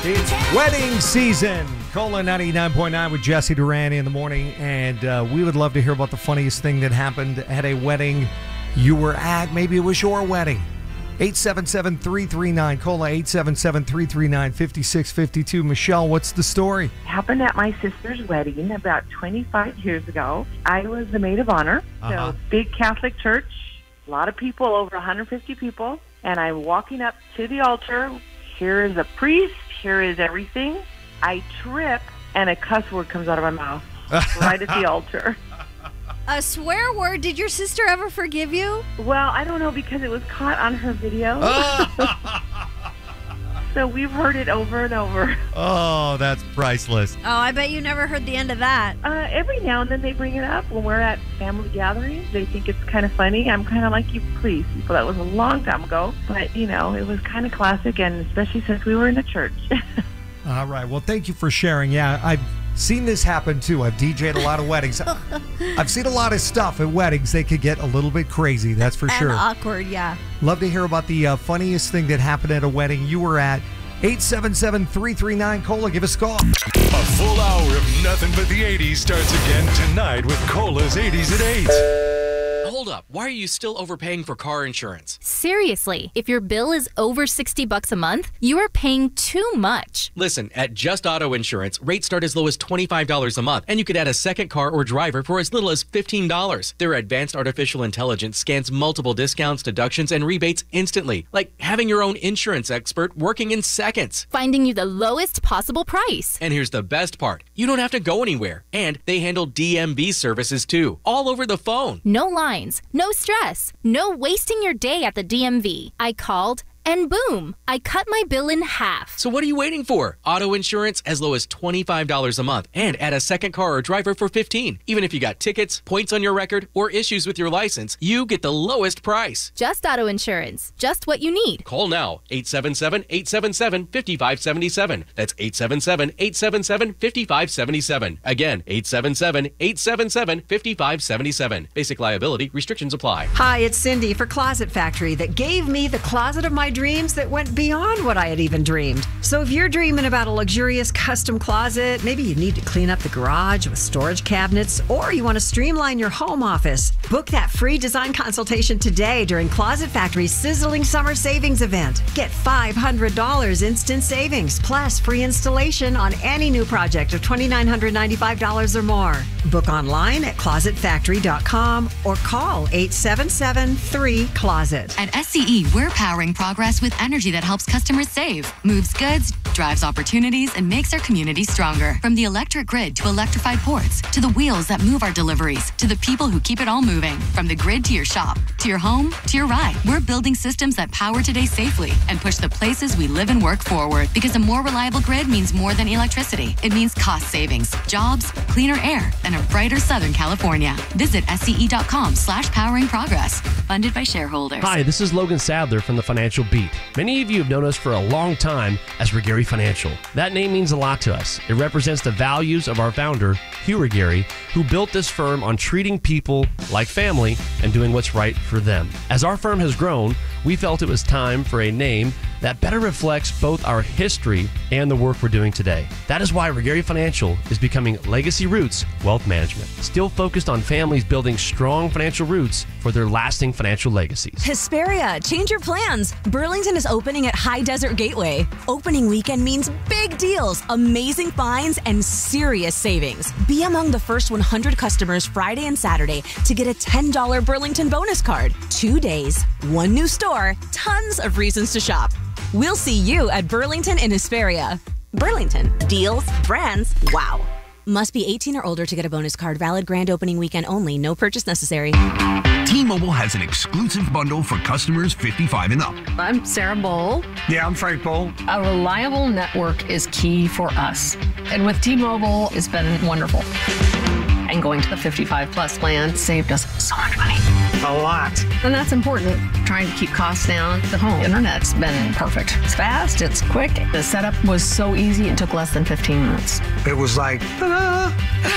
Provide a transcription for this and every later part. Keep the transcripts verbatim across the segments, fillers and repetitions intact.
It's wedding season. Cola ninety-nine point nine with Jesse Duran in the morning. And uh, we would love to hear about the funniest thing that happened at a wedding you were at. Maybe it was your wedding. eight seven seven, three three nine, Cola, eight seven seven, three three nine, five six five two. Michelle, what's the story? It happened at my sister's wedding about twenty-five years ago. I was the maid of honor. Uh-huh. So big Catholic church, a lot of people, over one hundred fifty people. And I'm walking up to the altar. Here is a priest. Here is everything. I trip, and a cuss word comes out of my mouth right at the altar. A swear word? Did your sister ever forgive you? Well, I don't know, because it was caught on her video. So we've heard it over and over. Oh, that's priceless. Oh, I bet you never heard the end of that. Uh, every now and then they bring it up when we're at family gatherings. They think it's kind of funny. I'm kind of like, you please, people, that was a long time ago. But, you know, it was kind of classic, and especially since we were in the church. All right. Well, thank you for sharing. Yeah, I've seen this happen, too. I've D J'd a lot of weddings. I've seen a lot of stuff at weddings. They could get a little bit crazy, that's for and sure. awkward, yeah. Love to hear about the uh, funniest thing that happened at a wedding you were at. eight seven seven, three three nine, Cola. Give us a call. A full hour of nothing but the eighties starts again tonight with Cola's eighties at eight. Hold up. Why are you still overpaying for car insurance? Seriously, if your bill is over sixty bucks a month, you are paying too much. Listen, at Just Auto Insurance, rates start as low as twenty-five dollars a month, and you could add a second car or driver for as little as fifteen dollars. Their advanced artificial intelligence scans multiple discounts, deductions, and rebates instantly, like having your own insurance expert working in seconds. Finding you the lowest possible price. And here's the best part. You don't have to go anywhere. And they handle D M V services too, all over the phone. No lines, no stress, no wasting your day at the D M V. I called, and boom, I cut my bill in half. So what are you waiting for? Auto insurance as low as twenty-five dollars a month, and add a second car or driver for fifteen dollars. Even if you got tickets, points on your record, or issues with your license, you get the lowest price. Just Auto Insurance, just what you need. Call now, eight seven seven, eight seven seven, five five seven seven. That's eight seven seven, eight seven seven, five five seven seven. Again, eight seven seven, eight seven seven, five five seven seven. Basic liability restrictions apply. Hi, it's Cindy for Closet Factory that gave me the closet of my dreams that went beyond what I had even dreamed. So if you're dreaming about a luxurious custom closet, maybe you need to clean up the garage with storage cabinets, or you want to streamline your home office, book that free design consultation today during Closet Factory's sizzling summer savings event. Get five hundred dollars instant savings plus free installation on any new project of two thousand nine hundred ninety-five dollars or more. Book online at closet factory dot com or call eight seven seven, three, closet. At S C E, we're powering progress with energy that helps customers save, moves goods, drives opportunities, and makes our community stronger. From the electric grid to electrified ports, to the wheels that move our deliveries, to the people who keep it all moving. From the grid to your shop, to your home, to your ride. We're building systems that power today safely and push the places we live and work forward. Because a more reliable grid means more than electricity. It means cost savings, jobs, cleaner air, and a brighter Southern California. Visit S C E dot com slash powering progress. Funded by shareholders. Hi, this is Logan Sadler from the Financial Beat. Many of you have known us for a long time as Regary Financial. That name means a lot to us. It represents the values of our founder, Hugh Regary, who built this firm on treating people like family and doing what's right for them. As our firm has grown, we felt it was time for a name that better reflects both our history and the work we're doing today. That is why Regary Financial is becoming Legacy Roots Wealth Management, still focused on families building strong financial roots for their lasting financial legacies. Hesperia, change your plans. Burlington is opening at High Desert Gateway. Opening weekend means big deals, amazing finds, and serious savings. Be among the first one hundred customers Friday and Saturday to get a ten dollars Burlington bonus card. Two days, one new store, tons of reasons to shop. We'll see you at Burlington in Hesperia. Burlington, deals, brands, wow. Must be eighteen or older to get a bonus card. Valid grand opening weekend only. No purchase necessary. T-Mobile has an exclusive bundle for customers fifty-five and up. I'm Sarah Bowl. Yeah, I'm Frank Bowl. A reliable network is key for us. And with T-Mobile, it's been wonderful. And going to the fifty-five plus plan saved us so much money. a lot. And that's important. Trying to keep costs down. The home internet's been perfect. It's fast, it's quick. The setup was so easy, it took less than fifteen minutes. It was like, ta-da!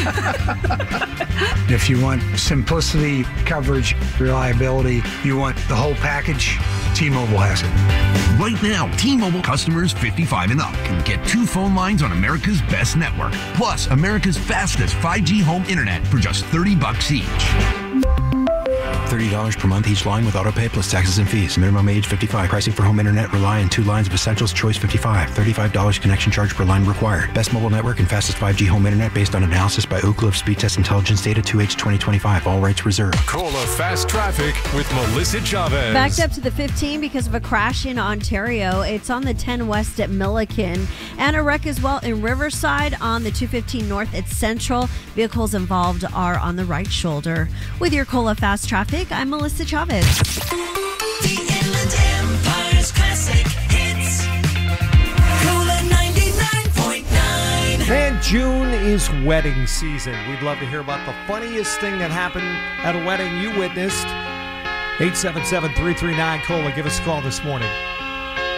If you want simplicity, coverage, reliability, you want the whole package, T-Mobile has it. Right now, T-Mobile customers fifty-five and up can get two phone lines on America's best network, plus America's fastest five G home internet for just thirty bucks each. thirty dollars per month each line with autopay plus taxes and fees. Minimum age fifty-five. Pricing for home internet rely on two lines of Essentials Choice fifty-five. thirty-five dollars connection charge per line required. Best mobile network and fastest five G home internet based on analysis by Ookla of Speed Test Intelligence Data two H twenty twenty-five. All rights reserved. Cola Fast Traffic with Melissa Chavez. Backed up to the fifteen because of a crash in Ontario. It's on the ten West at Milliken. And a wreck as well in Riverside on the two fifteen North at Central. Vehicles involved are on the right shoulder. With your Cola Fast Traffic, I'm Melissa Chavez. The Inland Empire's classic hits. Cola ninety-nine point nine. And June is wedding season. We'd love to hear about the funniest thing that happened at a wedding you witnessed. eight seven seven, three three nine, COLA. Give us a call this morning.